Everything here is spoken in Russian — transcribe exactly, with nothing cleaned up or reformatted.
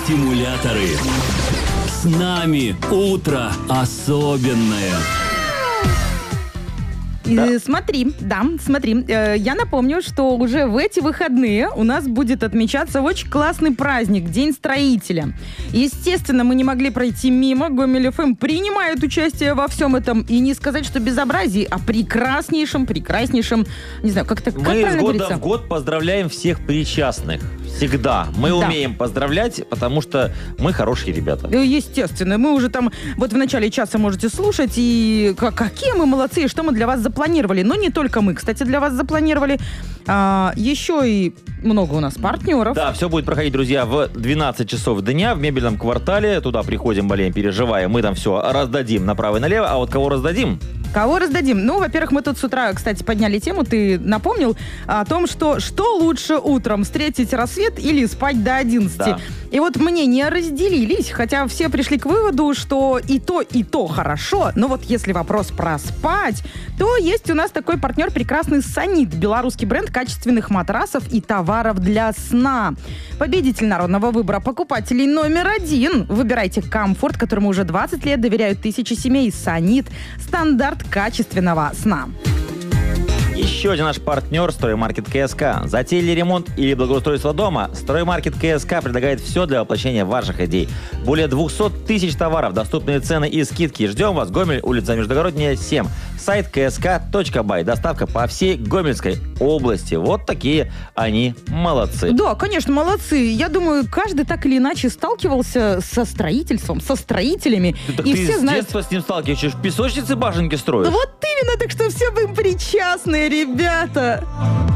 Стимуляторы. С нами утро особенное. Да. Смотри, да, смотри, э, я напомню, что уже в эти выходные у нас будет отмечаться очень классный праздник, День строителя. Естественно, мы не могли пройти мимо. Гомель эф эм принимает участие во всем этом. И не сказать, что безобразии, а прекраснейшем, прекраснейшем, не знаю, как, как Мы правильно из года говорится? в год поздравляем всех причастных. Всегда. Мы Да. умеем поздравлять, потому что мы хорошие ребята. Естественно, мы уже там вот в начале часа можете слушать, и как, какие мы молодцы, и что мы для вас запланировали. Но не только мы, кстати, для вас запланировали. А, еще и много у нас партнеров. Да, все будет проходить, друзья, в двенадцать часов дня в мебельном квартале. Туда приходим, болеем, переживаем. Мы там все раздадим направо и налево. А вот кого раздадим? Кого раздадим? Ну, во-первых, мы тут с утра, кстати, подняли тему, ты напомнил о том, что что лучше утром, встретить рассвет или спать до одиннадцати. Да. И вот мнения разделились, хотя все пришли к выводу, что и то, и то хорошо, но вот если вопрос про спать, то есть у нас такой партнер прекрасный «Санит», белорусский бренд качественных матрасов и товаров для сна. Победитель народного выбора покупателей номер один. Выбирайте комфорт, которому уже двадцать лет доверяют тысячи семей. «Санит» – стандарт качественного сна. Еще один наш партнер — «Строймаркет ка эс ка». Затеяли ремонт или благоустройство дома? «Строймаркет ка эс ка» предлагает все для воплощения ваших идей. Более двести тысяч товаров, доступные цены и скидки. Ждем вас. Гомель, улица Междугородняя, семь. Сайт ка эс ка точка бай. Доставка по всей Гомельской области. Вот такие они молодцы. Да, конечно, молодцы. Я думаю, каждый так или иначе сталкивался со строительством, со строителями. Так и ты все с знают... детства с ним сталкиваешься, в песочнице башенки строишь? Вот именно, так что все вы причастны, ребята.